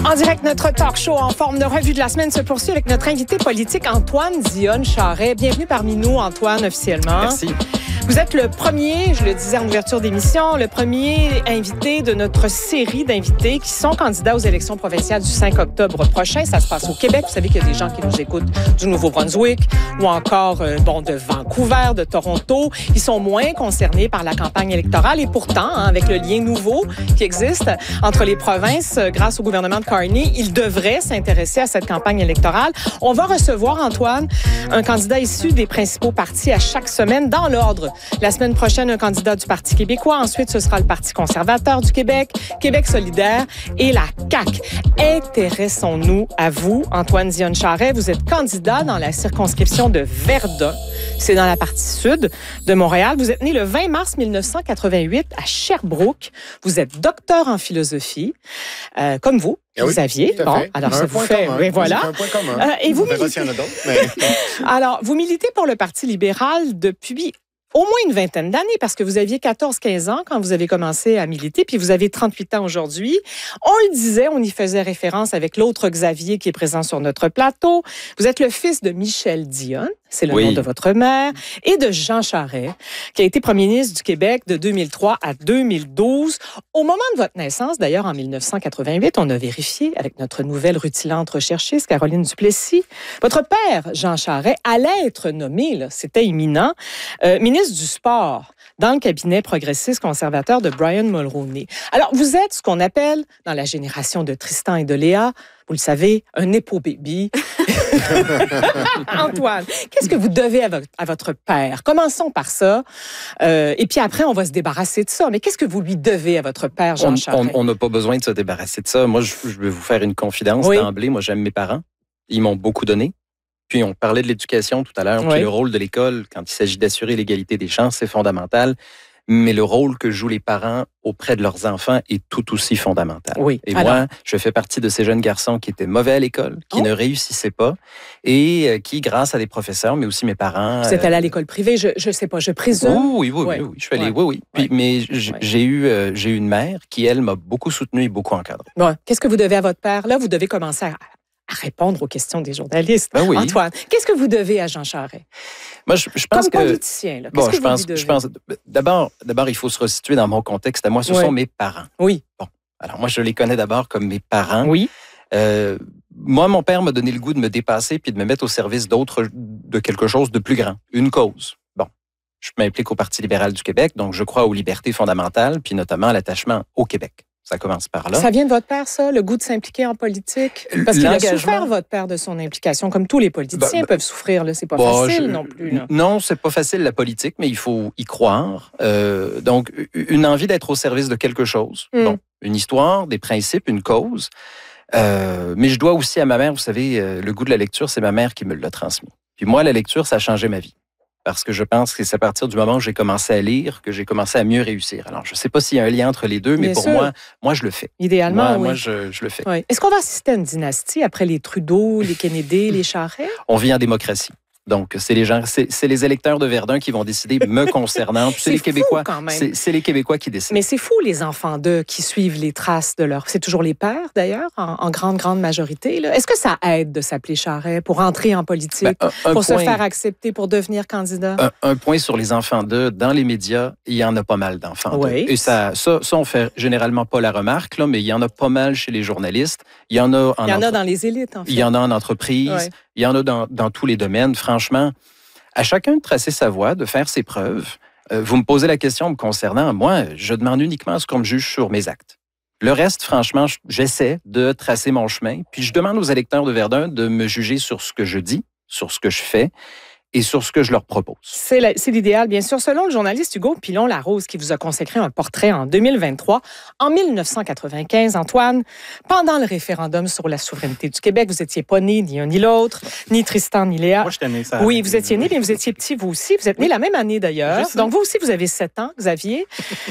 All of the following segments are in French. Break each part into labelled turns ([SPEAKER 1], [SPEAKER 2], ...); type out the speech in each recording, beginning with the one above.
[SPEAKER 1] En direct, notre talk show en forme de revue de la semaine se poursuit avec notre invité politique Antoine Dionne-Charest. Bienvenue parmi nous, Antoine, officiellement.
[SPEAKER 2] Merci.
[SPEAKER 1] Vous êtes le premier, je le disais en ouverture d'émission, le premier invité de notre série d'invités qui sont candidats aux élections provinciales du 5 octobre prochain. Ça se passe au Québec. Vous savez qu'il y a des gens qui nous écoutent du Nouveau-Brunswick ou encore de Vancouver, de Toronto. Ils sont moins concernés par la campagne électorale et pourtant, avec le lien nouveau qui existe entre les provinces grâce au gouvernement de Carney, ils devraient s'intéresser à cette campagne électorale. On va recevoir, Antoine, un candidat issu des principaux partis à chaque semaine dans l'ordre. La semaine prochaine, un candidat du Parti québécois. Ensuite, ce sera le Parti conservateur du Québec, Québec solidaire et la CAQ. Intéressons-nous à vous, Antoine Dionne-Charest. Vous êtes candidat dans la circonscription de Verdun. C'est dans la partie sud de Montréal. Vous êtes né le 20 mars 1988 à Sherbrooke. Vous êtes docteur en philosophie, comme vous. Xavier. Bon, alors ça vous fait... Oui, voilà.
[SPEAKER 2] Un point commun.
[SPEAKER 1] Et vous
[SPEAKER 2] militez... s'il y en a d'autres, mais...
[SPEAKER 1] Alors, vous militez pour le Parti libéral depuis au moins une vingtaine d'années, parce que vous aviez 14-15 ans quand vous avez commencé à militer, puis vous avez 38 ans aujourd'hui. On le disait, on y faisait référence avec l'autre Xavier qui est présent sur notre plateau. Vous êtes le fils de Michel Dionne, c'est le nom de votre mère, et de Jean Charest, qui a été premier ministre du Québec de 2003 à 2012. Au moment de votre naissance, d'ailleurs, en 1988, on a vérifié avec notre nouvelle rutilante recherchiste, Caroline Duplessis, votre père, Jean Charest, allait être nommé, là, c'était imminent, ministre du Sport dans le cabinet progressiste conservateur de Brian Mulroney. Alors, vous êtes ce qu'on appelle, dans la génération de Tristan et de Léa, vous le savez, un nepo baby. Antoine, qu'est-ce que vous devez à votre père? Commençons par ça. Et puis après, on va se débarrasser de ça. Mais qu'est-ce que vous lui devez à votre père, Jean Charest?
[SPEAKER 2] On n'a pas besoin de se débarrasser de ça. Moi, je vais vous faire une confidence d'emblée. Moi, j'aime mes parents. Ils m'ont beaucoup donné. Puis, on parlait de l'éducation tout à l'heure. Puis, le rôle de l'école, quand il s'agit d'assurer l'égalité des chances, c'est fondamental. Mais le rôle que jouent les parents auprès de leurs enfants est tout aussi fondamental. Et moi, je fais partie de ces jeunes garçons qui étaient mauvais à l'école, qui ne réussissaient pas et qui, grâce à des professeurs, mais aussi mes parents...
[SPEAKER 1] Vous êtes allé à l'école privée, je sais pas, je présume?
[SPEAKER 2] Oui. Je suis allé, Puis, mais j'ai eu une mère qui, elle, m'a beaucoup soutenu et beaucoup encadré.
[SPEAKER 1] Bon, qu'est-ce que vous devez à votre père? Là, vous devez commencer à répondre aux questions des journalistes. Antoine, qu'est-ce que vous devez à Jean Charest?
[SPEAKER 2] Moi, je pense
[SPEAKER 1] comme politicien, là,
[SPEAKER 2] je pense d'abord, il faut se resituer dans mon contexte. À moi, ce sont mes parents.
[SPEAKER 1] Oui.
[SPEAKER 2] Bon, alors moi, je les connais d'abord comme mes parents.
[SPEAKER 1] Oui.
[SPEAKER 2] Moi, mon père m'a donné le goût de me dépasser puis de me mettre au service de quelque chose de plus grand, une cause. Bon, je m'implique au Parti libéral du Québec, donc je crois aux libertés fondamentales, puis notamment à l'attachement au Québec. Ça commence par là.
[SPEAKER 1] Ça vient de votre père, ça, le goût de s'impliquer en politique? Parce qu'il a souffert, votre père, de son implication, comme tous les politiciens peuvent souffrir. Là, c'est pas facile non plus. Là.
[SPEAKER 2] Non, c'est pas facile, la politique, mais il faut y croire. Donc, une envie d'être au service de quelque chose. Bon, une histoire, des principes, une cause. Mais je dois aussi à ma mère, vous savez, le goût de la lecture, c'est ma mère qui me l'a transmis. Puis moi, la lecture, ça a changé ma vie. Parce que je pense que c'est à partir du moment où j'ai commencé à lire que j'ai commencé à mieux réussir. Alors, je ne sais pas s'il y a un lien entre les deux, mais pour moi, je le fais.
[SPEAKER 1] Idéalement,
[SPEAKER 2] Moi, je le fais.
[SPEAKER 1] Oui. Est-ce qu'on va assister à une dynastie après les Trudeau, les Kennedy, les Charest?
[SPEAKER 2] On vit en démocratie. Donc, c'est les électeurs de Verdun qui vont décider me concernant.
[SPEAKER 1] C'est les Québécois, quand même.
[SPEAKER 2] C'est les Québécois qui décident.
[SPEAKER 1] Mais c'est fou, les enfants d'eux qui suivent les traces de leur... C'est toujours les pères, d'ailleurs, en grande majorité. Là. Est-ce que ça aide de s'appeler Charest pour entrer en politique, pour se faire accepter, pour devenir candidat?
[SPEAKER 2] Un point sur les enfants d'eux. Dans les médias, il y en a pas mal d'enfants d'eux. Et ça, on fait généralement pas la remarque, là, mais il y en a pas mal chez les journalistes. Il y en a
[SPEAKER 1] dans les élites, en fait.
[SPEAKER 2] Il y en a en entreprise. Oui. Il y en a dans tous les domaines. Franchement, à chacun de tracer sa voie, de faire ses preuves. Vous me posez la question me concernant. Moi, je demande uniquement à ce qu'on me juge sur mes actes. Le reste, franchement, j'essaie de tracer mon chemin. Puis je demande aux électeurs de Verdun de me juger sur ce que je dis, sur ce que je fais et sur ce que je leur propose.
[SPEAKER 1] C'est l'idéal, bien sûr. Selon le journaliste Hugo Pilon-Larose, qui vous a consacré un portrait en 2023, en 1995, Antoine, pendant le référendum sur la souveraineté du Québec, vous étiez pas né, ni un ni l'autre, ni Tristan, ni Léa.
[SPEAKER 2] Moi, j'étais né, ça.
[SPEAKER 1] Oui, vous étiez né, mais vous étiez petit, vous aussi. Vous êtes né la même année, d'ailleurs. Donc, vous aussi, vous avez 7 ans, Xavier.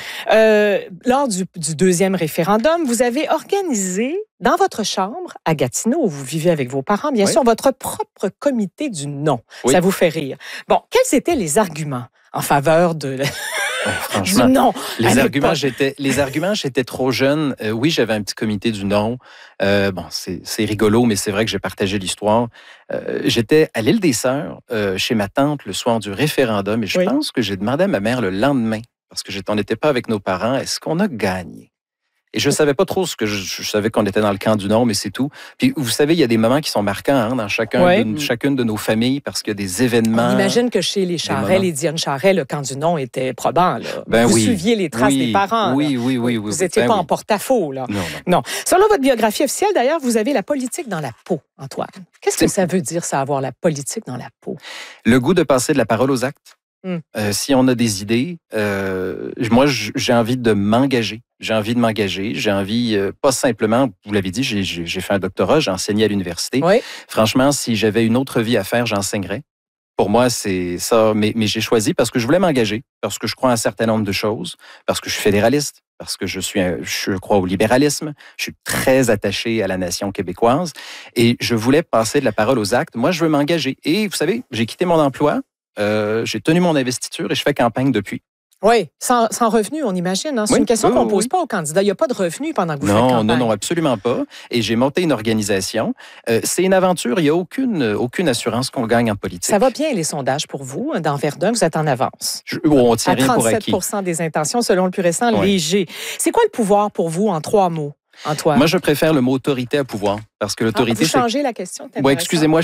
[SPEAKER 1] Lors du deuxième référendum, vous avez organisé dans votre chambre, à Gatineau, où vous vivez avec vos parents, bien sûr, votre propre comité du non. Ça vous fait rire. Bon, quels étaient les arguments en faveur de
[SPEAKER 2] Franchement,
[SPEAKER 1] non.
[SPEAKER 2] Les arguments, j'étais trop jeune. Oui, j'avais un petit comité du non. C'est rigolo, mais c'est vrai que j'ai partagé l'histoire. J'étais à l'île des Sœurs, chez ma tante, le soir du référendum, et je pense que j'ai demandé à ma mère le lendemain, parce que on n'était pas avec nos parents, est-ce qu'on a gagné? Et je ne savais pas trop ce que je savais qu'on était dans le camp du non, mais c'est tout. Puis vous savez, il y a des moments qui sont marquants dans chacune de nos familles parce qu'il y a des événements.
[SPEAKER 1] On imagine que chez les Charest, les Diane Charest, le camp du non était probant. Là. Vous suiviez les traces des parents.
[SPEAKER 2] Oui.
[SPEAKER 1] Vous n'étiez pas en porte-à-faux. Là. Non. Selon votre biographie officielle, d'ailleurs, vous avez la politique dans la peau, Antoine. Qu'est-ce que ça veut dire, ça, avoir la politique dans la peau?
[SPEAKER 2] Le goût de passer de la parole aux actes. Si on a des idées, moi, j'ai envie de m'engager. J'ai envie, pas simplement, vous l'avez dit, j'ai fait un doctorat, j'ai enseigné à l'université.
[SPEAKER 1] Oui.
[SPEAKER 2] Franchement, si j'avais une autre vie à faire, j'enseignerais. Pour moi, c'est ça. Mais j'ai choisi parce que je voulais m'engager, parce que je crois à un certain nombre de choses, parce que je suis fédéraliste, parce que je crois au libéralisme, je suis très attaché à la nation québécoise et je voulais passer de la parole aux actes. Moi, je veux m'engager. Et vous savez, j'ai quitté mon emploi. J'ai tenu mon investiture et je fais campagne depuis.
[SPEAKER 1] Oui, sans revenu, on imagine. Hein? C'est une question qu'on ne pose pas aux candidats. Il n'y a pas de revenu pendant que vous faites campagne.
[SPEAKER 2] Non, absolument pas. Et j'ai monté une organisation. C'est une aventure. Il n'y a aucune assurance qu'on gagne en politique.
[SPEAKER 1] Ça va bien, les sondages pour vous. Dans Verdun, vous êtes en avance.
[SPEAKER 2] On tient rien pour acquis.
[SPEAKER 1] 37% des intentions, selon le plus récent, léger. C'est quoi le pouvoir pour vous en 3 mots, Antoine?
[SPEAKER 2] Moi, je préfère le mot autorité à pouvoir. Parce que l'autorité,
[SPEAKER 1] vous changez la question?
[SPEAKER 2] Oui, excusez-moi.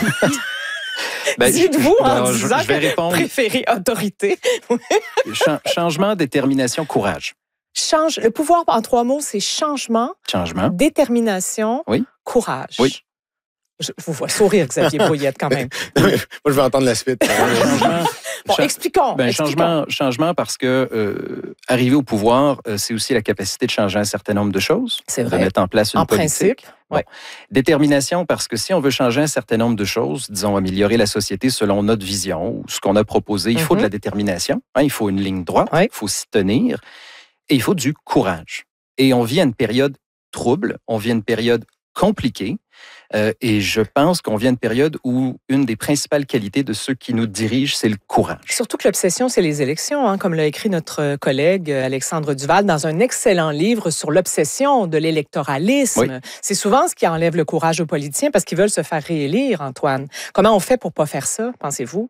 [SPEAKER 1] Dites-vous en disant
[SPEAKER 2] je vais répondre.
[SPEAKER 1] Préférez autorité.
[SPEAKER 2] Changement, détermination, courage.
[SPEAKER 1] Le pouvoir, en 3 mots, c'est changement, détermination, courage.
[SPEAKER 2] Oui.
[SPEAKER 1] Je vous vois sourire, Xavier Brouillette, quand même.
[SPEAKER 3] Moi, je vais entendre la suite.
[SPEAKER 1] Expliquons.
[SPEAKER 2] Changement parce que arriver au pouvoir, c'est aussi la capacité de changer un certain nombre de choses.
[SPEAKER 1] C'est vrai.
[SPEAKER 2] De mettre en place une politique.
[SPEAKER 1] Principe.
[SPEAKER 2] Bon. Détermination parce que si on veut changer un certain nombre de choses, disons améliorer la société selon notre vision ou ce qu'on a proposé, il faut de la détermination. Il faut une ligne droite, il faut s'y tenir et il faut du courage. Et on vit à une période trouble, on vit à une période compliquée. Et je pense qu'on vient d'une période où une des principales qualités de ceux qui nous dirigent, c'est le courage.
[SPEAKER 1] Surtout que l'obsession, c'est les élections, comme l'a écrit notre collègue Alexandre Duval dans un excellent livre sur l'obsession de l'électoralisme. Oui. C'est souvent ce qui enlève le courage aux politiciens parce qu'ils veulent se faire réélire, Antoine. Comment on fait pour pas faire ça, pensez-vous?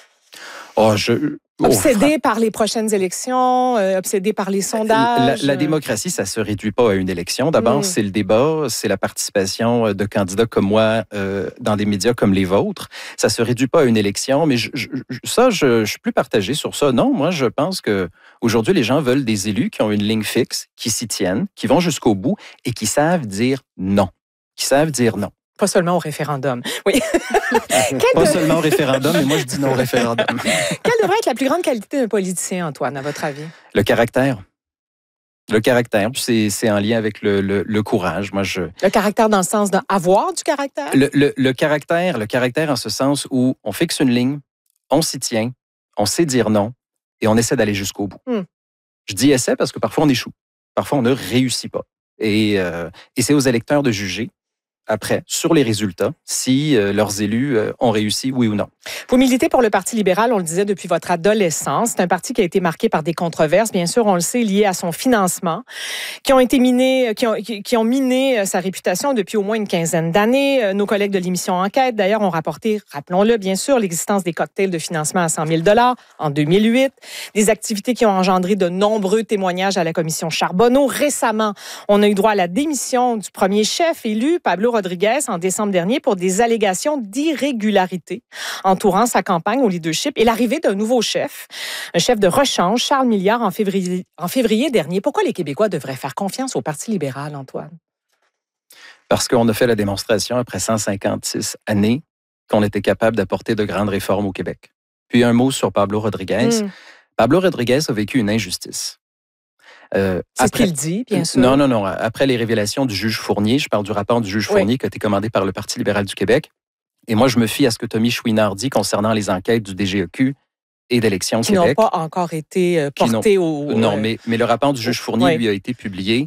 [SPEAKER 1] Obsédé par les prochaines élections, obsédé par les sondages.
[SPEAKER 2] La démocratie, ça ne se réduit pas à une élection. D'abord, c'est le débat, c'est la participation de candidats comme moi dans des médias comme les vôtres. Ça ne se réduit pas à une élection, mais je suis plus partagé sur ça. Non, moi, je pense qu'aujourd'hui, les gens veulent des élus qui ont une ligne fixe, qui s'y tiennent, qui vont jusqu'au bout et qui savent dire non.
[SPEAKER 1] Pas seulement au référendum. Oui.
[SPEAKER 2] Pas seulement au référendum, mais moi, je dis non au référendum.
[SPEAKER 1] Quelle devrait être la plus grande qualité d'un politicien, Antoine, à votre avis?
[SPEAKER 2] Le caractère. Le caractère, c'est en lien avec le courage.
[SPEAKER 1] Le caractère dans le sens d'avoir du caractère?
[SPEAKER 2] Le caractère en ce sens où on fixe une ligne, on s'y tient, on sait dire non et on essaie d'aller jusqu'au bout. Je dis essaie parce que parfois on échoue. Parfois on ne réussit pas. Et c'est aux électeurs de juger après, sur les résultats, si leurs élus ont réussi, oui ou non.
[SPEAKER 1] Vous militez pour le Parti libéral, on le disait, depuis votre adolescence. C'est un parti qui a été marqué par des controverses, bien sûr, on le sait, liées à son financement, qui ont miné sa réputation depuis au moins une quinzaine d'années. Nos collègues de l'émission Enquête, d'ailleurs, ont rapporté, rappelons-le, bien sûr, l'existence des cocktails de financement à 100 000 $ en 2008, des activités qui ont engendré de nombreux témoignages à la commission Charbonneau. Récemment, on a eu droit à la démission du premier chef élu, Pablo Rodriguez, en décembre dernier, pour des allégations d'irrégularité entourant sa campagne au leadership et l'arrivée d'un nouveau chef, un chef de rechange, Charles Milliard, en février dernier. Pourquoi les Québécois devraient faire confiance au Parti libéral, Antoine?
[SPEAKER 2] Parce qu'on a fait la démonstration après 156 années qu'on était capable d'apporter de grandes réformes au Québec. Puis un mot sur Pablo Rodriguez. Pablo Rodriguez a vécu une injustice.
[SPEAKER 1] C'est ce qu'il dit, bien sûr.
[SPEAKER 2] Non. Après les révélations du juge Fournier, je parle du rapport du juge Fournier qui a été commandé par le Parti libéral du Québec. Et moi, je me fie à ce que Tommy Chouinard dit concernant les enquêtes du DGEQ et d'Élections Québec.
[SPEAKER 1] Qui n'ont pas encore été portées au...
[SPEAKER 2] Non, mais le rapport du juge Fournier, lui, a été publié.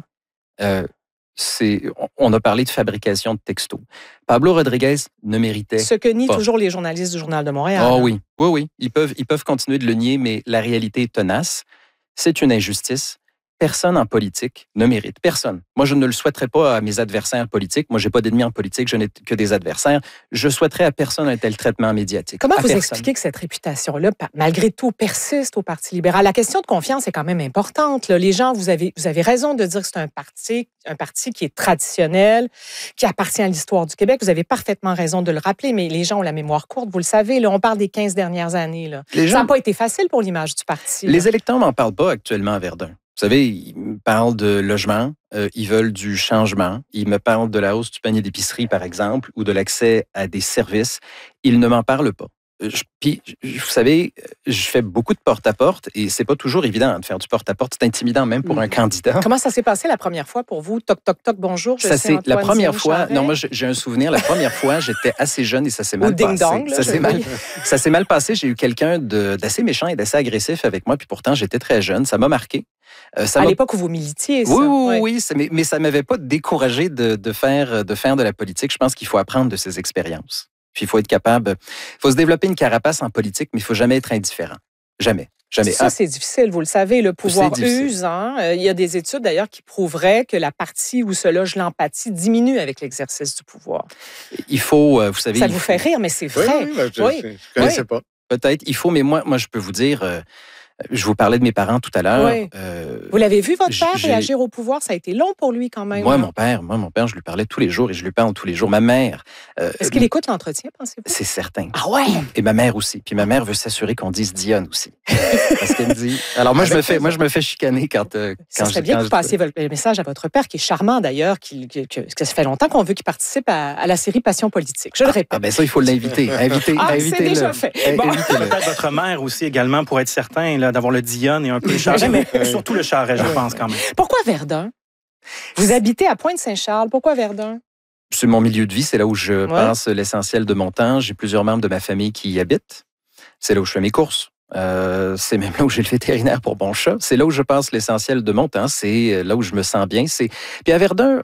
[SPEAKER 2] On a parlé de fabrication de textos. Pablo Rodriguez ne méritait
[SPEAKER 1] ce que nient
[SPEAKER 2] pas.
[SPEAKER 1] Toujours les journalistes du Journal de Montréal.
[SPEAKER 2] Oui. Ils peuvent continuer de le nier, mais la réalité est tenace. C'est une injustice. Personne en politique ne mérite. Personne. Moi, je ne le souhaiterais pas à mes adversaires politiques. Moi, je n'ai pas d'ennemis en politique, je n'ai que des adversaires. Je souhaiterais à personne un tel traitement médiatique.
[SPEAKER 1] Comment vous expliquez que cette réputation-là, malgré tout, persiste au Parti libéral? La question de confiance est quand même importante. Là. Les gens, vous avez raison de dire que c'est un parti qui est traditionnel, qui appartient à l'histoire du Québec. Vous avez parfaitement raison de le rappeler, mais les gens ont la mémoire courte, vous le savez. Là, on parle des 15 dernières années. Là. Ça n'a pas été facile pour l'image du parti.
[SPEAKER 2] Les électeurs n'en parlent pas actuellement à Verdun. Vous savez, ils me parlent de logement, ils veulent du changement. Ils me parlent de la hausse du panier d'épicerie, par exemple, ou de l'accès à des services. Ils ne m'en parlent pas. Puis, vous savez, je fais beaucoup de porte-à-porte et c'est pas toujours évident de faire du porte-à-porte. C'est intimidant même pour un candidat.
[SPEAKER 1] Comment ça s'est passé la première fois pour vous? Toc, toc, toc, bonjour, je suis Antoine
[SPEAKER 2] la première fois,
[SPEAKER 1] Charret.
[SPEAKER 2] non, moi, j'ai un souvenir. La première fois, j'étais assez jeune et ça s'est mal passé.
[SPEAKER 1] Ding-dong, là,
[SPEAKER 2] ça s'est mal passé. J'ai eu quelqu'un d'assez méchant et d'assez agressif avec moi. Puis pourtant, j'étais très jeune. Ça m'a marqué.
[SPEAKER 1] À l'époque où vous militiez, ça.
[SPEAKER 2] Oui, mais ça ne m'avait pas découragé de faire de la politique. Je pense qu'il faut apprendre de ces expériences. Puis il faut être capable. Il faut se développer une carapace en politique, mais il ne faut jamais être indifférent. Jamais.
[SPEAKER 1] Ça, c'est difficile, vous le savez. Le pouvoir use. Il y a des études, d'ailleurs, qui prouveraient que la partie où se loge l'empathie diminue avec l'exercice du pouvoir.
[SPEAKER 2] Il faut, vous savez...
[SPEAKER 1] Ça vous fait rire, mais c'est vrai.
[SPEAKER 3] Je ne connaissais pas.
[SPEAKER 2] Peut-être, il faut, mais moi je peux vous dire... je vous parlais de mes parents tout à l'heure.
[SPEAKER 1] Oui. Vous l'avez vu, votre père, réagir au pouvoir? Ça a été long pour lui quand même.
[SPEAKER 2] Moi, mon père, je lui parlais tous les jours et je lui parle tous les jours. Ma mère...
[SPEAKER 1] Est-ce qu'il écoute l'entretien, pensez-vous?
[SPEAKER 2] C'est certain.
[SPEAKER 1] Ah ouais?
[SPEAKER 2] Et ma mère aussi. Puis ma mère veut s'assurer qu'on dise Dionne aussi. Parce qu'elle me dit... Alors moi, je me fais chicaner quand
[SPEAKER 1] ça serait bien que vous passiez le message à votre père, qui est charmant d'ailleurs, que ça fait longtemps qu'on veut qu'il participe à la série Passion politique. Je le répète.
[SPEAKER 2] Ah ben ça, il faut l'inviter.
[SPEAKER 1] C'est déjà fait.
[SPEAKER 4] Bon. Peut-être votre mère aussi également, pour être certain là, d'avoir le Dionne et un peu le Charret, mais surtout le Charret, je pense quand même.
[SPEAKER 1] Pourquoi Verdun? Vous habitez à Pointe-Saint-Charles. Pourquoi Verdun?
[SPEAKER 2] C'est mon milieu de vie. C'est là où je passe l'essentiel de mon temps. J'ai plusieurs membres de ma famille qui y habitent. C'est là où je fais mes courses. C'est même là où j'ai le vétérinaire pour mon chat. C'est là où je passe l'essentiel de mon temps. C'est là où je me sens bien. Puis à Verdun,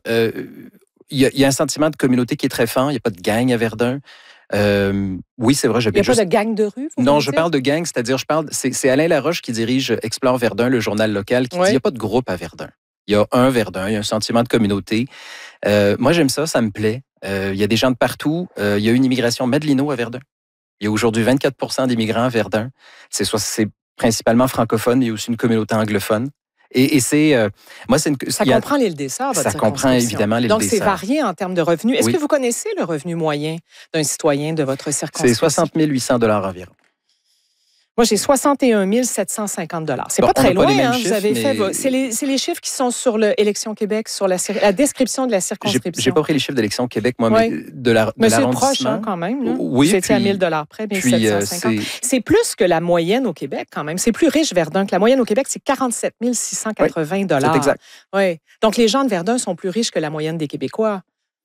[SPEAKER 2] il y a un sentiment de communauté qui est très fort. Il n'y a pas de gang à Verdun. Oui, c'est vrai, j'habite
[SPEAKER 1] juste... Il n'y a pas de gang de rue?
[SPEAKER 2] Non, je parle de gang, c'est-à-dire, c'est Alain Laroche qui dirige Explore Verdun, le journal local, qui dit il n'y a pas de groupe à Verdun. Il y a un Verdun, il y a un sentiment de communauté. Moi, j'aime ça, ça me plaît. Il y a des gens de partout. Il y a une immigration Madelino à Verdun. Il y a aujourd'hui 24% d'immigrants à Verdun. C'est principalement francophone, mais il y a aussi une communauté anglophone. Et c'est... moi,
[SPEAKER 1] ça comprend l'île des Sœurs, votre
[SPEAKER 2] Ça comprend évidemment l'île des Sœurs.
[SPEAKER 1] Donc, c'est varié en termes de revenus. Est-ce que vous connaissez le revenu moyen d'un citoyen de votre circonscription?
[SPEAKER 2] C'est 60 800 $ environ.
[SPEAKER 1] Moi, j'ai 61 750 $. C'est pas très loin, hein, chiffres, vous avez fait... C'est les chiffres qui sont sur Élections Québec, sur la description de la circonscription.
[SPEAKER 2] J'ai pas pris les chiffres d'Élections Québec, moi, mais de l'arrondissement.
[SPEAKER 1] C'est proche, hein, quand même. Là.
[SPEAKER 2] Oui,
[SPEAKER 1] vous étiez à 1 000 $ près, 1 750. C'est plus que la moyenne au Québec, quand même. C'est plus riche, Verdun, que la moyenne au Québec, c'est 47 680 $.
[SPEAKER 2] C'est exact.
[SPEAKER 1] Oui. Donc, les gens de Verdun sont plus riches que la moyenne des Québécois.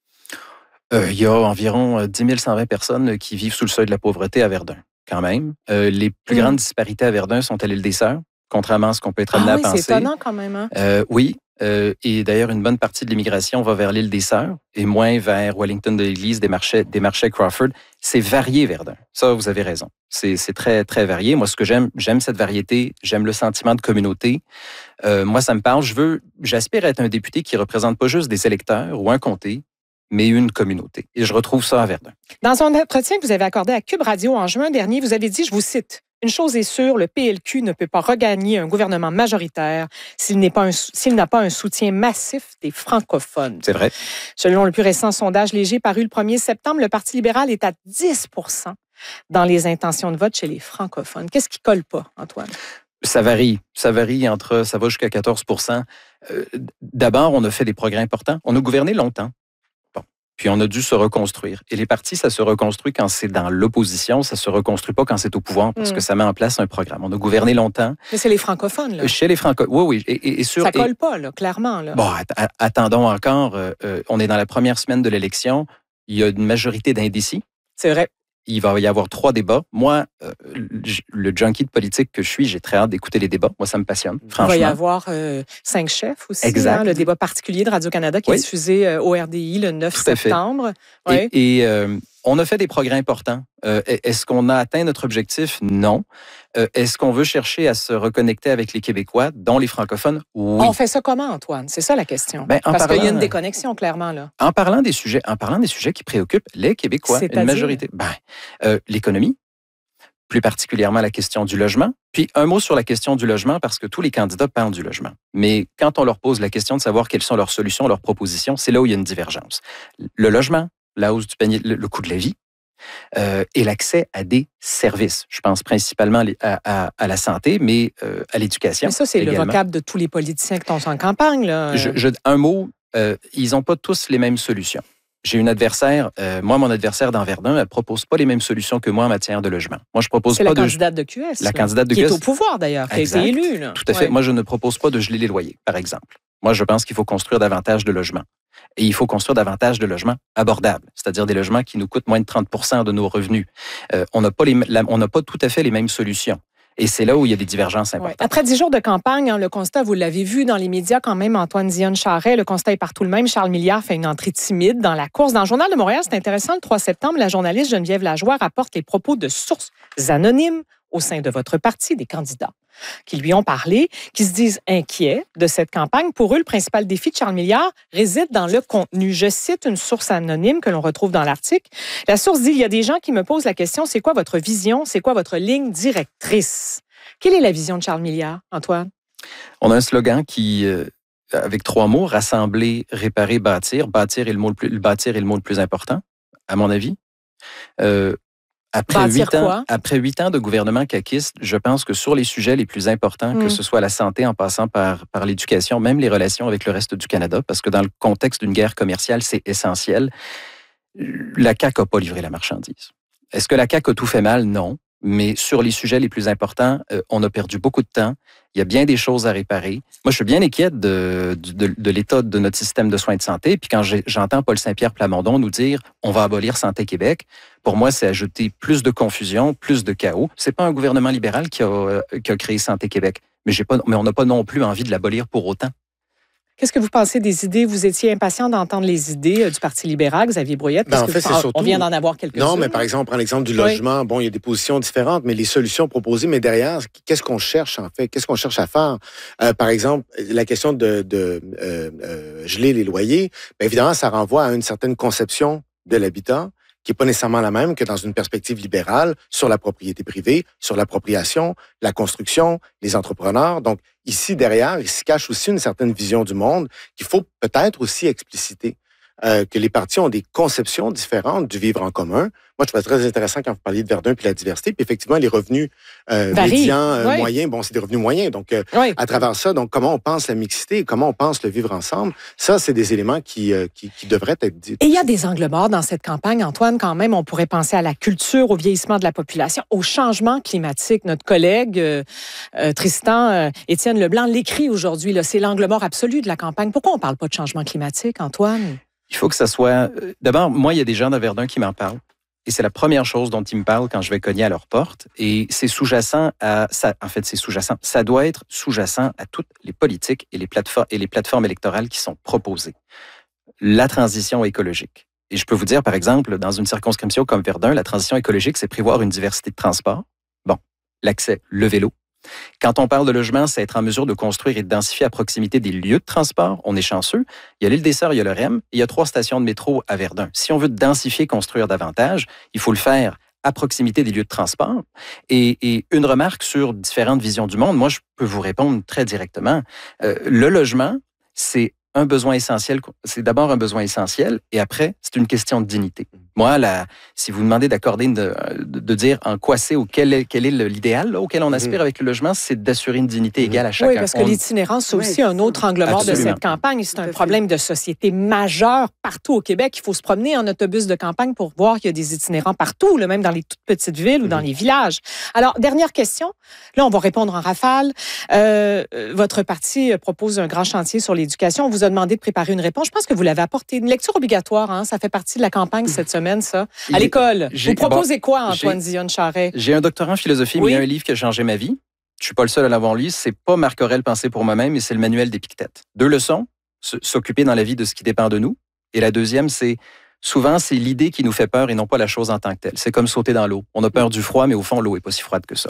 [SPEAKER 2] Il y a environ 10 120 personnes qui vivent sous le seuil de la pauvreté à Verdun. Quand même. Les plus grandes disparités à Verdun sont à l'île des Sœurs, contrairement à ce qu'on peut être amené à penser.
[SPEAKER 1] C'est étonnant quand même. Hein?
[SPEAKER 2] Oui. Et d'ailleurs, une bonne partie de l'immigration va vers l'île des Sœurs et moins vers Wellington-de-l'Église, des marchés Crawford. C'est varié, Verdun. Ça, vous avez raison. C'est très, très varié. Moi, ce que j'aime cette variété. J'aime le sentiment de communauté. Moi, ça me parle. J'aspire à être un député qui représente pas juste des électeurs ou un comté, mais une communauté. Et je retrouve ça à Verdun. Dans
[SPEAKER 1] un entretien que vous avez accordé à Cube Radio en juin dernier, vous avez dit, je vous cite, « Une chose est sûre, le PLQ ne peut pas regagner un gouvernement majoritaire s'il n'a pas un soutien massif des francophones. »
[SPEAKER 2] C'est vrai.
[SPEAKER 1] Selon le plus récent sondage léger paru le 1er septembre, le Parti libéral est à 10 % dans les intentions de vote chez les francophones. Qu'est-ce qui colle pas, Antoine?
[SPEAKER 2] Ça varie. Ça va jusqu'à 14 %. D'abord, on a fait des progrès importants. On a gouverné longtemps. Puis on a dû se reconstruire. Et les partis, ça se reconstruit quand c'est dans l'opposition, ça se reconstruit pas quand c'est au pouvoir, parce que ça met en place un programme. On a gouverné longtemps.
[SPEAKER 1] Mais c'est les francophones, là.
[SPEAKER 2] Chez les francophones, oui.
[SPEAKER 1] Ça colle pas, là, clairement. Là.
[SPEAKER 2] Bon, attendons encore. On est dans la première semaine de l'élection. Il y a une majorité d'indécis.
[SPEAKER 1] C'est vrai.
[SPEAKER 2] Il va y avoir 3 débats. Moi, le junkie de politique que je suis, j'ai très hâte d'écouter les débats. Moi, ça me passionne, franchement.
[SPEAKER 1] Il va y avoir 5 chefs aussi.
[SPEAKER 2] Exact.
[SPEAKER 1] Hein, le débat particulier de Radio-Canada qui est diffusé au RDI le 9 septembre.
[SPEAKER 2] Et On a fait des progrès importants. Est-ce qu'on a atteint notre objectif? Non. Est-ce qu'on veut chercher à se reconnecter avec les Québécois, dont les francophones? Oui.
[SPEAKER 1] On fait ça comment, Antoine? C'est ça la question. Parce qu'il y a une déconnexion, clairement, là.
[SPEAKER 2] En parlant des sujets qui préoccupent les Québécois, une majorité. L'économie, plus particulièrement la question du logement. Puis un mot sur la question du logement, parce que tous les candidats parlent du logement. Mais quand on leur pose la question de savoir quelles sont leurs solutions, leurs propositions, c'est là où il y a une divergence. Le logement, la hausse du panier, le coût de la vie, et l'accès à des services. Je pense principalement à la santé, mais à l'éducation.
[SPEAKER 1] Mais ça, c'est également le vocable de tous les politiciens qui sont en campagne, là.
[SPEAKER 2] Un mot, ils n'ont pas tous les mêmes solutions. J'ai une adversaire, mon adversaire dans Verdun, elle ne propose pas les mêmes solutions que moi en matière de logement. Moi, je propose
[SPEAKER 1] pas de... C'est la candidate de QS.
[SPEAKER 2] La candidate de
[SPEAKER 1] QS.
[SPEAKER 2] Qui
[SPEAKER 1] est au pouvoir, d'ailleurs, qui a été élue. Là.
[SPEAKER 2] Tout à fait. Moi, je ne propose pas de geler les loyers, par exemple. Moi, je pense qu'il faut construire davantage de logements. Et il faut construire davantage de logements abordables, c'est-à-dire des logements qui nous coûtent moins de 30% de nos revenus. On n'a pas tout à fait les mêmes solutions. Et c'est là où il y a des divergences importantes.
[SPEAKER 1] Ouais. Après 10 jours de campagne, le constat, vous l'avez vu dans les médias quand même, Antoine Dionne-Charest, le constat est partout le même. Charles Milliard fait une entrée timide dans la course. Dans le Journal de Montréal, c'est intéressant, le 3 septembre, la journaliste Geneviève Lajoie rapporte les propos de sources anonymes au sein de votre parti, des candidats qui lui ont parlé, qui se disent inquiets de cette campagne. Pour eux, le principal défi de Charles Milliard réside dans le contenu. Je cite une source anonyme que l'on retrouve dans l'article. La source dit, il y a des gens qui me posent la question, c'est quoi votre vision? C'est quoi votre ligne directrice? Quelle est la vision de Charles Milliard, Antoine?
[SPEAKER 2] On a un slogan qui, avec 3 mots, rassembler, réparer, bâtir. Bâtir est le mot le plus important, à mon avis. Après 8 ans de gouvernement caquiste, je pense que sur les sujets les plus importants, que ce soit la santé en passant par l'éducation, même les relations avec le reste du Canada, parce que dans le contexte d'une guerre commerciale, c'est essentiel, la CAQ n'a pas livré la marchandise. Est-ce que la CAQ a tout fait mal? Non. Mais sur les sujets les plus importants, on a perdu beaucoup de temps. Il y a bien des choses à réparer. Moi, je suis bien inquiète de l'état de notre système de soins de santé. Puis quand j'entends Paul Saint-Pierre Plamondon nous dire « on va abolir Santé Québec », pour moi, c'est ajouter plus de confusion, plus de chaos. C'est pas un gouvernement libéral qui a créé Santé Québec. Mais on n'a pas non plus envie de l'abolir pour autant.
[SPEAKER 1] Qu'est-ce que vous pensez des idées? Vous étiez impatient d'entendre les idées du Parti libéral, Xavier Brouillette, parce on vient d'en avoir quelques-unes.
[SPEAKER 3] Non, mais par exemple, on prend l'exemple du logement. Bon, il y a des positions différentes, mais les solutions proposées, mais derrière, qu'est-ce qu'on cherche en fait? Qu'est-ce qu'on cherche à faire? Par exemple, la question de geler les loyers, bien évidemment, ça renvoie à une certaine conception de l'habitat qui n'est pas nécessairement la même que dans une perspective libérale sur la propriété privée, sur l'appropriation, la construction, les entrepreneurs. Donc, ici, derrière, il se cache aussi une certaine vision du monde qu'il faut peut-être aussi expliciter. Que les partis ont des conceptions différentes du vivre en commun. Moi, je trouvais très intéressant quand vous parliez de Verdun puis la diversité. Puis effectivement, les revenus médians, moyens, bon, c'est des revenus moyens. Donc, à travers ça, donc comment on pense la mixité, comment on pense le vivre ensemble, ça, c'est des éléments qui devraient être dits.
[SPEAKER 1] Et il y a des angles morts dans cette campagne, Antoine, quand même. On pourrait penser à la culture, au vieillissement de la population, au changement climatique. Notre collègue Tristan Étienne Leblanc l'écrit aujourd'hui. Là, c'est l'angle mort absolu de la campagne. Pourquoi on ne parle pas de changement climatique, Antoine?
[SPEAKER 2] Il faut que ça soit... D'abord, moi, il y a des gens de Verdun qui m'en parlent. Et c'est la première chose dont ils me parlent quand je vais cogner à leur porte. Et c'est sous-jacent à... En fait, c'est sous-jacent. Ça doit être sous-jacent à toutes les politiques et les plateformes électorales qui sont proposées. La transition écologique. Et je peux vous dire, par exemple, dans une circonscription comme Verdun, la transition écologique, c'est prévoir une diversité de transports. Bon, l'accès, le vélo. Quand on parle de logement, c'est être en mesure de construire et de densifier à proximité des lieux de transport. On est chanceux. Il y a l'île des Sœurs, il y a le REM, et il y a 3 stations de métro à Verdun. Si on veut densifier, construire davantage, il faut le faire à proximité des lieux de transport. Et une remarque sur différentes visions du monde, moi, je peux vous répondre très directement. Le logement, c'est un besoin essentiel. C'est d'abord un besoin essentiel, et après, c'est une question de dignité. Moi, si vous me demandez d'accorder, de dire en quoi c'est ou quel est l'idéal auquel on aspire avec le logement, c'est d'assurer une dignité égale à chacun.
[SPEAKER 1] Oui, parce que l'itinérance, c'est aussi un autre angle mort de cette campagne. C'est un problème de société majeur partout au Québec. Il faut se promener en autobus de campagne pour voir qu'il y a des itinérants partout, même dans les toutes petites villes ou dans les villages. Alors, dernière question. Là, on va répondre en rafale. Votre parti propose un grand chantier sur l'éducation. On vous a demandé de préparer une réponse. Je pense que vous l'avez apporté. Une lecture obligatoire, hein? Ça fait partie de la campagne cette semaine. Ça. À l'école, vous proposez quoi, Antoine Dionne-Charest?
[SPEAKER 2] J'ai un doctorat en philosophie, mais il y a un livre qui a changé ma vie. Je suis pas le seul à l'avoir lu. C'est pas Marc Aurèle Penser pour moi-même, mais c'est le manuel d'Épictète. 2 leçons, s'occuper dans la vie de ce qui dépend de nous. Et la deuxième, c'est souvent, c'est l'idée qui nous fait peur et non pas la chose en tant que telle. C'est comme sauter dans l'eau. On a peur du froid, mais au fond, l'eau n'est pas si froide que ça.